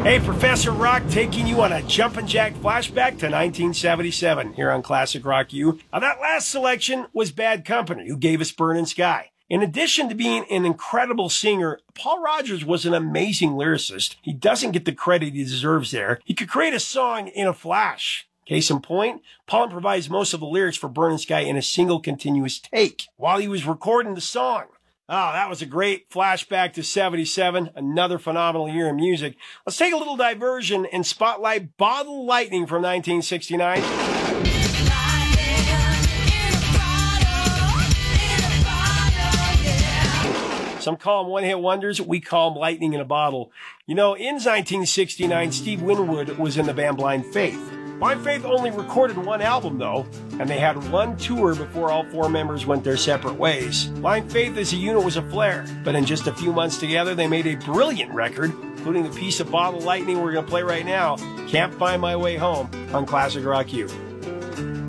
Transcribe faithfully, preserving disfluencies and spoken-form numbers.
Hey, Professor Rock, taking you on a jumpin' jack flashback to nineteen seventy-seven here on Classic Rock U. Now, that last selection was Bad Company, who gave us Burnin' Sky. In addition to being an incredible singer, Paul Rodgers was an amazing lyricist. He doesn't get the credit he deserves there. He could create a song in a flash. Case in point, Paul improvised most of the lyrics for Burnin' Sky in a single continuous take while he was recording the song. Oh, that was a great flashback to seventy-seven, another phenomenal year in music. Let's take a little diversion and spotlight Bottle Lightning from nineteen sixty-nine. Some call them one-hit wonders. We call them lightning in a bottle. You know, in nineteen sixty-nine, Steve Winwood was in the band Blind Faith. Blind Faith only recorded one album, though, and they had one tour before all four members went their separate ways. Blind Faith as a unit was a flare, but in just a few months together, they made a brilliant record, including the piece of Bottle Lightning we're going to play right now, Can't Find My Way Home, on Classic Rock U.